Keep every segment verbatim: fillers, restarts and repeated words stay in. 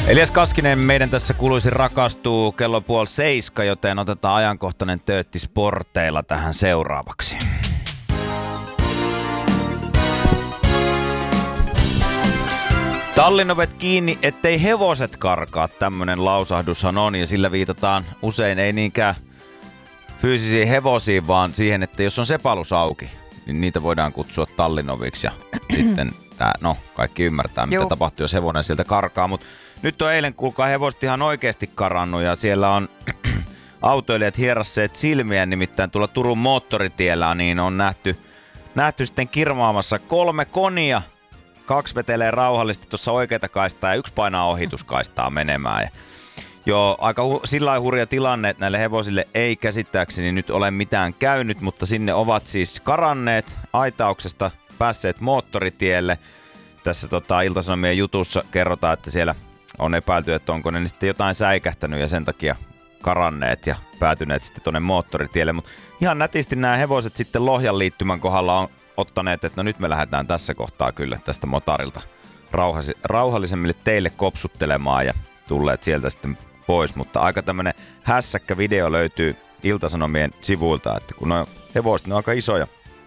Elias Kaskinen meidän tässä kuuluisi rakastuu kello puoli seiska, joten otetaan ajankohtainen töötti sporteilla tähän seuraavaksi. Tallin ovet kiinni, ettei hevoset karkaa, tämmönen lausahdushan on, ja sillä viitataan usein ei niinkään fyysisiin hevosiin, vaan siihen, että jos on sepalus auki, niin niitä voidaan kutsua tallinoviksi ja sitten tää, no kaikki ymmärtää, mitä Joo. tapahtuu, jos hevonen sieltä karkaa, mutta nyt on eilen, kuulkaa, hevoset ihan oikeasti karannut ja siellä on autoilijat hierasseet silmiä, nimittäin tuolla Turun moottoritiellä niin on nähty, nähty sitten kirmaamassa kolme konia. Kaksi vetelee rauhallisesti tuossa oikeita kaistaa ja yksi painaa ohituskaistaa menemään. Ja joo, aika hu- sillä hurja tilanne, että näille hevosille ei käsittääkseni nyt ole mitään käynyt, mutta sinne ovat siis karanneet aitauksesta, päässeet moottoritielle. Tässä tota, Ilta-Sanomien jutussa kerrotaan, että siellä on epäilty, että onko ne sitten jotain säikähtänyt ja sen takia karanneet ja päätyneet sitten tuonne moottoritielle. Mutta ihan nätisti nämä hevoset sitten Lohjan liittymän kohdalla on ottaneet, että no nyt me lähdetään tässä kohtaa kyllä tästä motarilta rauhasi, rauhallisemmille teille kopsuttelemaan ja tulleet sieltä sitten pois. Mutta aika tämmönen hässäkkä video löytyy Ilta-Sanomien sivuilta, että kun ne hevoset, ne on aika isoja,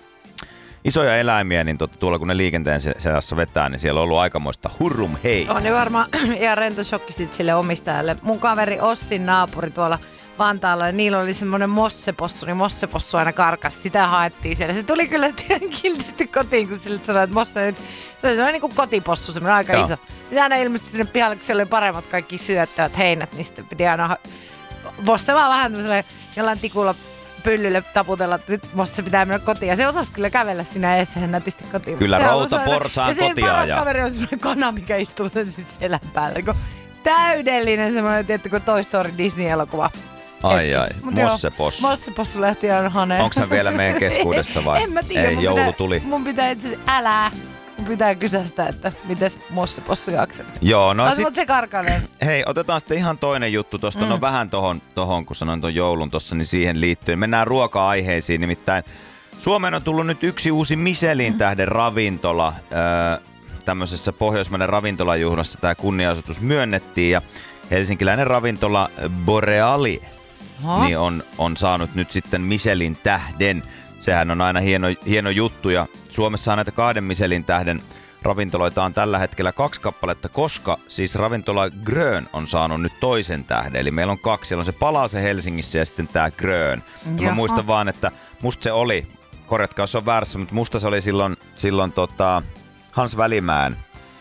isoja eläimiä, niin totta, tuolla kun ne liikenteen seassa vetää, niin siellä on ollut aikamoista hurrum hei. On ne varmaan ihan rento shokki sit sille omistajalle. Mun kaveri Ossin naapuri tuolla Vantaalla, ja niillä oli semmoinen mossepossu, niin mossepossu aina karkas. Sitä haettiin siellä. Se tuli kyllä sitten ihan kiltisti kotiin, kun sille sanoi, että mosse nyt, se oli semmoinen niin kuin kotipossu, semmoinen aika Joo. iso. Ja aina ilmestyi sinne pihalle, kun siellä oli paremmat kaikki syöttävät heinät, niin sitten piti aina mosse vaan vähän tämmöiselle jollain tikulla pyllylle taputella, että nyt mosse pitää mennä kotiin. Ja se osasi kyllä kävellä siinä eessä ja nätisti kotiin. Kyllä routa porsaan kotia. Ja se paras kaveri on semmoinen kana, mikä istuu sen siis selän päällä. Täydellinen semmoinen, tiettäkö, Toy Story Disney-elokuva. Ai ai, mossepossu. Mossepossu lähti aina haneen. Onko se vielä meidän keskuudessa vai? En mä tiedä. Ei, joulu pitää, tuli. Mun pitää itse asiassa, älä. Mun pitää kysästä, että mites mossepossu jaksaa. Joo, no sit, se karkaneen. Hei, otetaan sitten ihan toinen juttu tosta. Mm. No vähän tohon, tohon, kun sanoin ton joulun tossa, niin siihen liittyen. Mennään ruoka-aiheisiin, nimittäin Suomeen on tullut nyt yksi uusi Michelin tähden ravintola. Öö, tämmöisessä Pohjoismaiden ravintolajuhlassa tämä kunnia-asutus myönnettiin ja helsinkiläinen ravintola Boreali niin on, on saanut nyt sitten Michelin tähden. Sehän on aina hieno, hieno juttu ja Suomessa on näitä kahden Michelin tähden ravintoloita on tällä hetkellä kaksi kappaletta, koska siis ravintola Grön on saanut nyt toisen tähden. Eli meillä on kaksi, siellä on se Palase Helsingissä ja sitten tämä Grön. Ja mä muistan vaan, että musta se oli, korjatkaa jos on väärässä, mutta musta se oli silloin, silloin tota Hans Välimäen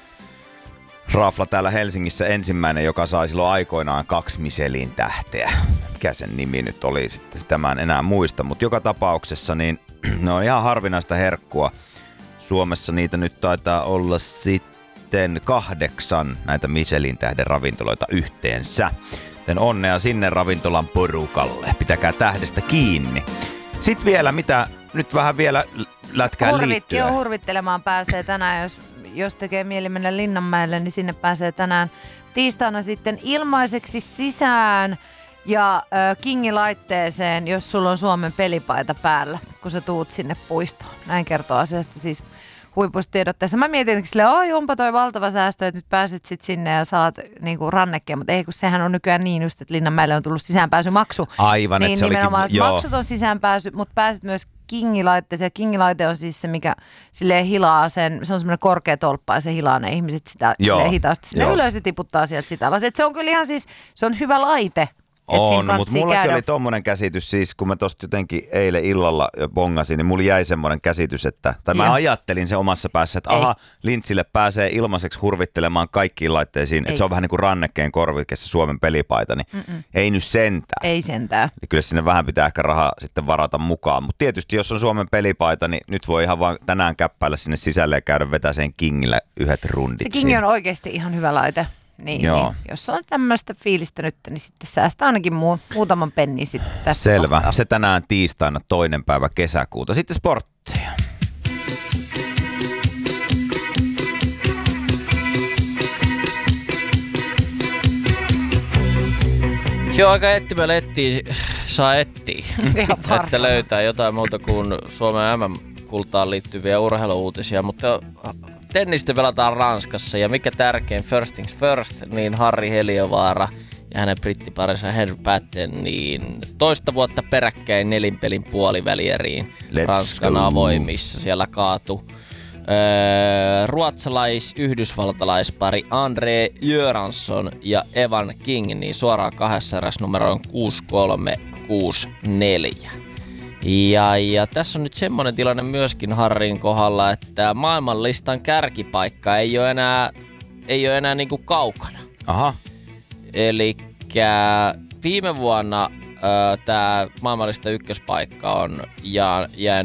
rafla täällä Helsingissä ensimmäinen, joka sai silloin aikoinaan kaksi Michelin tähteä. Mikä sen nimi nyt oli sitten, sitä mä en enää muista, mutta joka tapauksessa niin ne on ihan harvinaista herkkua. Suomessa niitä nyt taitaa olla sitten kahdeksan näitä Michelin tähden ravintoloita yhteensä. Joten onnea sinne ravintolan porukalle. Pitäkää tähdestä kiinni. Sitten vielä, mitä nyt vähän vielä lätkään Hurvit, liittyen. Joo, hurvittelemaan pääsee tänään, jos, jos tekee mieli mennä Linnanmäelle, niin sinne pääsee tänään tiistaina sitten ilmaiseksi sisään ja äh, Kingi-laitteeseen, jos sulla on Suomen pelipaita päällä, kun sä tuut sinne puistoon. Näin kertoo asiasta siis huipustiedotteessa. Mä mietin, että silleen, oi onpa toi valtava säästö, että nyt pääset sit sinne ja saat niinku rannekkeen, mutta ei kun sehän on nykyään niin just, että Linnanmäelle on tullut sisäänpääsymaksu. Aivan, niin että se nimenomaan olikin, joo. maksut on sisäänpääsy, mutta pääset myös Kingi-laitteeseen. Ja Kingi-laite on siis se, mikä silleen hilaa sen, se on semmoinen korkea tolppa ja se hilaa ne ihmiset sitä silleen hitaasti. Silleen ylös ja tiputtaa sieltä sitä alas. Et se on kyllä ihan siis, se on hyvä laite. On, mutta mullakin käydä. Oli tommonen käsitys siis, kun mä tosta jotenkin eilen illalla bongasin, niin mulla jäi semmoinen käsitys, että, tai mä ja. ajattelin se omassa päässä, että Ei. aha, Lintsille pääsee ilmaiseksi hurvittelemaan kaikkiin laitteisiin, Ei. että se on vähän niin kuin rannekkeen korvike se Suomen pelipaita, niin Mm-mm. ei nyt sentään. Ei sentään. Niin kyllä sinne vähän pitää ehkä rahaa sitten varata mukaan, mutta tietysti jos on Suomen pelipaita, niin nyt voi ihan vaan tänään käppäillä sinne sisälle ja käydä vetää sen Kingillä yhdet rundit. Se Kingi on oikeasti ihan hyvä laite. Niin, niin, jos on tämmöistä fiilistä nyt, niin sitten säästää ainakin muu, muutaman pennin sitten tässä Selvä. kohtaa. Se tänään tiistaina toinen päivä kesäkuuta. Sitten sportteja. Joo, aika etsimällä etsii, saa etsiä. Että löytää jotain muuta kuin Suomen M M-kultaan liittyviä urheiluuutisia, mutta tennistä pelataan Ranskassa ja mikä tärkein, first things first, niin Harri Heliövaara ja hänen brittiparinsa Henry Patten, niin toista vuotta peräkkäin nelinpelin puolivälieriin Let's Ranskan go. avoimissa. Siellä kaatu öö, ruotsalais-yhdysvaltalaispari Andre Göransson ja Evan King, niin suoraan kahdessa erässä numeroon kuusi kolme kuusi neljä. Ja, ja tässä on nyt semmoinen tilanne myöskin Harrin kohdalla, että maailmanlistan kärkipaikka ei ole enää, ei ole enää niinku kaukana. Aha. Elikkä viime vuonna tämä maailmanlistan ykköspaikka on ja, jäänyt